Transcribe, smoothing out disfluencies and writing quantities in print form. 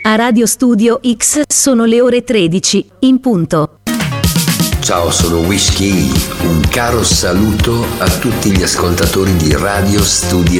A Radio Studio X sono le ore 13, in punto. Ciao, sono Whisky. Un caro saluto a tutti gli ascoltatori di Radio Studio